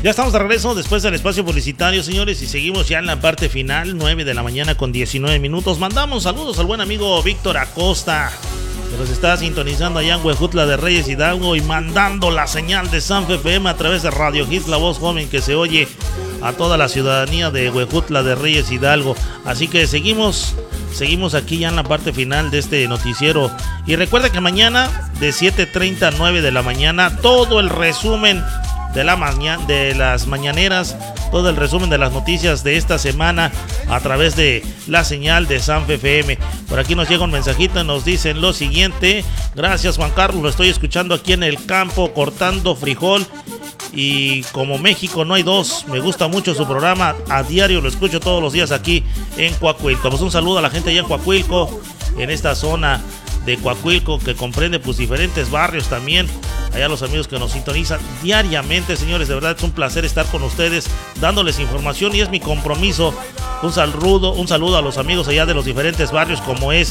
Ya estamos de regreso después del espacio publicitario, señores, y seguimos ya en la parte final, 9 de la mañana con 19 minutos. Mandamos saludos al buen amigo Víctor Acosta, que nos está sintonizando allá en Huejutla de Reyes Hidalgo y mandando la señal de Sanfe FM a través de Radio Hits, la voz joven que se oye a toda la ciudadanía de Huejutla de Reyes Hidalgo. Así que seguimos aquí ya en la parte final de este noticiero. Y recuerda que mañana de 7:30 a 9 de la mañana, todo el resumen de las mañaneras, todo el resumen de las noticias de esta semana a través de la señal de Sanfe FM. Por aquí nos llega un mensajito, nos dicen lo siguiente: gracias Juan Carlos, lo estoy escuchando aquí en el campo cortando frijol y como México no hay dos, me gusta mucho su programa, a diario lo escucho todos los días aquí en Coahuilco. Pues un saludo a la gente allá en Coahuilco, en esta zona de Coahuilco que comprende pues diferentes barrios también. Allá los amigos que nos sintonizan diariamente, señores, de verdad es un placer estar con ustedes dándoles información y es mi compromiso. Un saludo a los amigos allá de los diferentes barrios como es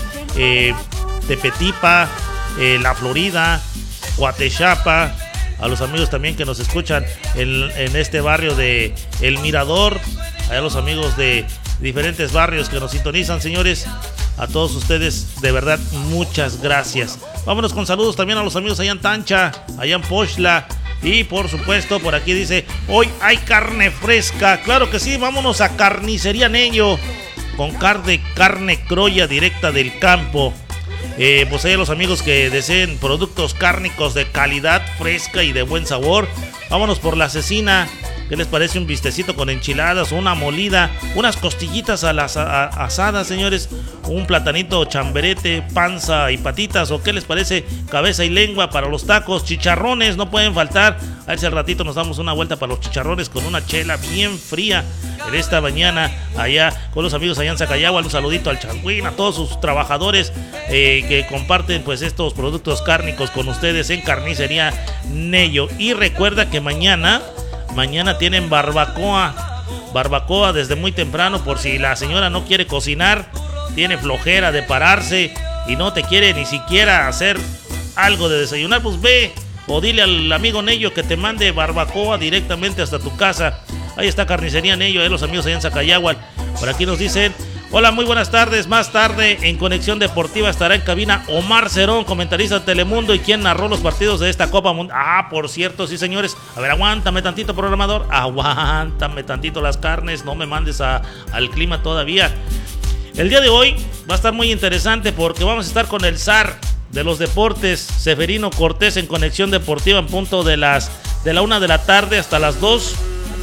Tepetipa, La Florida, Coatexapa, a los amigos también que nos escuchan en este barrio de El Mirador, allá los amigos de diferentes barrios que nos sintonizan, señores. A todos ustedes, de verdad, muchas gracias. Vámonos con saludos también a los amigos allá en Tancha, allá en Poxtla. Y por supuesto, por aquí dice, hoy hay carne fresca. Claro que sí, vámonos a Carnicería Neño, con carne croya directa del campo. Pues allá los amigos que deseen productos cárnicos de calidad, fresca y de buen sabor. Vámonos por La Cecina. ¿Qué les parece un bistecito con enchiladas, una molida, unas costillitas a las asadas, señores? Un platanito chamberete, panza y patitas, o qué les parece cabeza y lengua para los tacos, chicharrones, no pueden faltar. A ver si al ratito nos damos una vuelta para los chicharrones con una chela bien fría en esta mañana allá con los amigos allá en Zacayagua. Un saludito al Changuín, a todos sus trabajadores que comparten pues estos productos cárnicos con ustedes en Carnicería Neyo. Y recuerda que mañana tienen barbacoa desde muy temprano, por si la señora no quiere cocinar, tiene flojera de pararse y no te quiere ni siquiera hacer algo de desayunar, pues ve o dile al amigo Nello que te mande barbacoa directamente hasta tu casa. Ahí está Carnicería Nello, los amigos allá en Zacayagua. Por aquí nos dicen: hola, muy buenas tardes. Más tarde en Conexión Deportiva estará en cabina Omar Cerón, comentarista de Telemundo y quien narró los partidos de esta Copa Mundial. Por cierto, sí, señores. A ver, aguántame tantito, programador. Aguántame tantito las carnes. No me mandes al clima todavía. El día de hoy va a estar muy interesante porque vamos a estar con el zar de los deportes, Severino Cortés, en Conexión Deportiva en punto de la 1 de la tarde hasta las 2.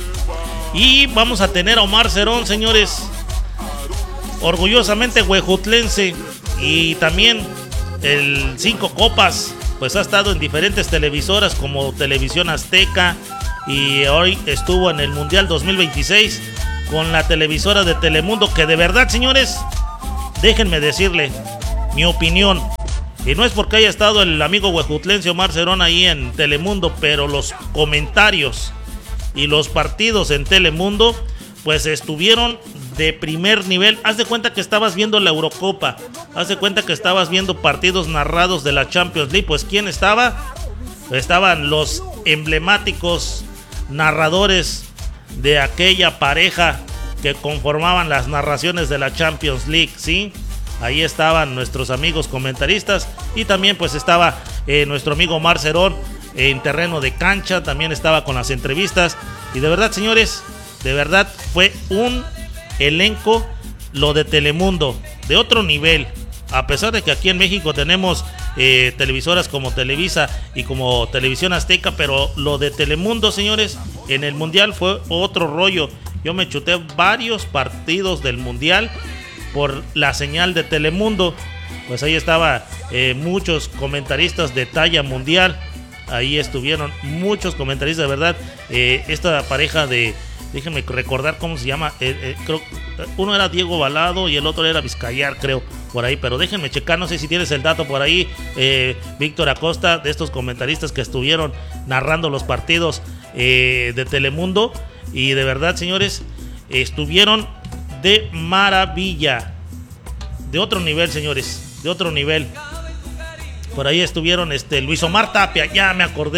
Y vamos a tener a Omar Cerón, señores, orgullosamente huejutlense, y también el 5 Copas, pues ha estado en diferentes televisoras como Televisión Azteca y hoy estuvo en el Mundial 2026 con la televisora de Telemundo, que de verdad, señores, déjenme decirle mi opinión, y no es porque haya estado el amigo huejutlense Omar Cerón ahí en Telemundo, pero los comentarios y los partidos en Telemundo pues estuvieron de primer nivel. Haz de cuenta que estabas viendo la Eurocopa, haz de cuenta que estabas viendo partidos narrados de la Champions League. Pues ¿quién estaba? Estaban los emblemáticos narradores de aquella pareja que conformaban las narraciones de la Champions League, ¿sí? Ahí estaban nuestros amigos comentaristas y también pues estaba nuestro amigo Omar Cerón en terreno de cancha, también estaba con las entrevistas. Y de verdad, señores, de verdad fue un elenco lo de Telemundo de otro nivel, a pesar de que aquí en México tenemos televisoras como Televisa y como Televisión Azteca, pero lo de Telemundo, señores, en el Mundial fue otro rollo. Yo me chuté varios partidos del Mundial por la señal de Telemundo. Pues ahí estaba muchos comentaristas de talla mundial. Ahí estuvieron muchos comentaristas, de verdad. Esta pareja de, déjenme recordar cómo se llama. Creo uno era Diego Balado y el otro era Vizcayar, creo, por ahí. Pero déjenme checar, no sé si tienes el dato por ahí, Víctor Acosta, de estos comentaristas que estuvieron narrando los partidos de Telemundo. Y de verdad, señores, estuvieron de maravilla. De otro nivel, señores, de otro nivel. Por ahí estuvieron Luis Omar Tapia, ya me acordé,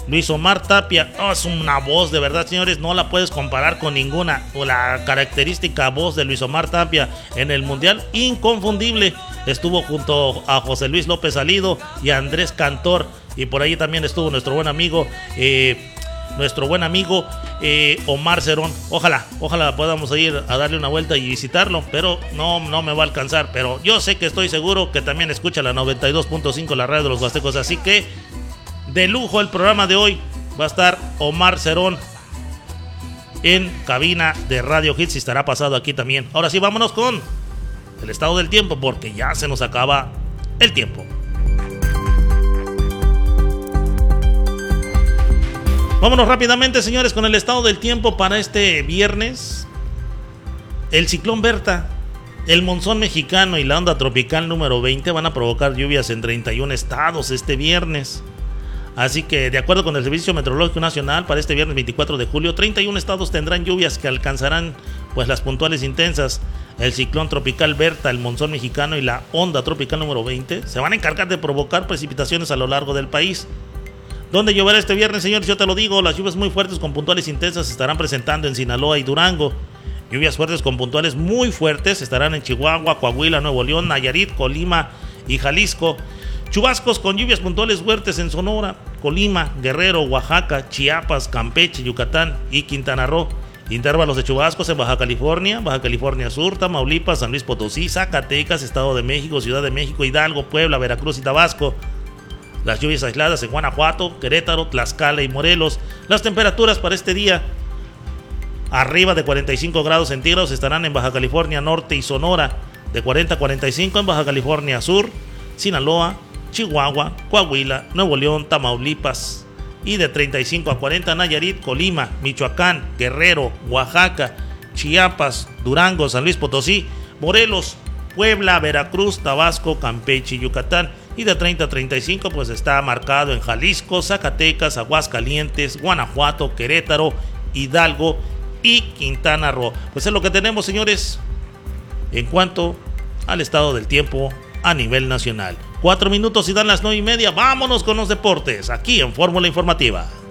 Luis Omar Tapia, es una voz de verdad, señores, no la puedes comparar con ninguna. La característica voz de Luis Omar Tapia en el Mundial, inconfundible. Estuvo junto a José Luis López Salido y a Andrés Cantor, y por ahí también estuvo nuestro buen amigo Omar Cerón. Ojalá podamos ir a darle una vuelta y visitarlo, pero no me va a alcanzar. Pero yo sé que estoy seguro que también escucha la 92.5, la radio de los Huastecos. Así que de lujo el programa de hoy. Va a estar Omar Cerón en cabina de Radio Hits y estará pasado aquí también. Ahora sí, vámonos con el estado del tiempo, porque ya se nos acaba el tiempo. Vámonos rápidamente, señores, con el estado del tiempo para este viernes. El ciclón Berta, el monzón mexicano y la onda tropical número 20 van a provocar lluvias en 31 estados este viernes. Así que, de acuerdo con el Servicio Meteorológico Nacional, para este viernes 24 de julio, 31 estados tendrán lluvias que alcanzarán pues las puntuales intensas. El ciclón tropical Berta, el monzón mexicano y la onda tropical número 20 se van a encargar de provocar precipitaciones a lo largo del país. ¿Dónde lloverá este viernes, señores? Yo te lo digo, las lluvias muy fuertes con puntuales intensas se estarán presentando en Sinaloa y Durango. Lluvias fuertes con puntuales muy fuertes estarán en Chihuahua, Coahuila, Nuevo León, Nayarit, Colima y Jalisco. Chubascos con lluvias puntuales fuertes en Sonora, Colima, Guerrero, Oaxaca, Chiapas, Campeche, Yucatán y Quintana Roo. Intervalos de chubascos en Baja California Sur, Tamaulipas, San Luis Potosí, Zacatecas, Estado de México, Ciudad de México, Hidalgo, Puebla, Veracruz y Tabasco. Las lluvias aisladas en Guanajuato, Querétaro, Tlaxcala y Morelos. Las temperaturas para este día, arriba de 45 grados centígrados, estarán en Baja California Norte y Sonora, de 40 a 45 en Baja California Sur, Sinaloa, Chihuahua, Coahuila, Nuevo León, Tamaulipas, y de 35 a 40 Nayarit, Colima, Michoacán, Guerrero, Oaxaca, Chiapas, Durango, San Luis Potosí, Morelos, Puebla, Veracruz, Tabasco, Campeche y Yucatán. Y de 30 a 35 pues está marcado en Jalisco, Zacatecas, Aguascalientes, Guanajuato, Querétaro, Hidalgo y Quintana Roo. Pues es lo que tenemos, señores, en cuanto al estado del tiempo a nivel nacional. 4 minutos y dan las 9:30. Vámonos con los deportes aquí en Fórmula Informativa.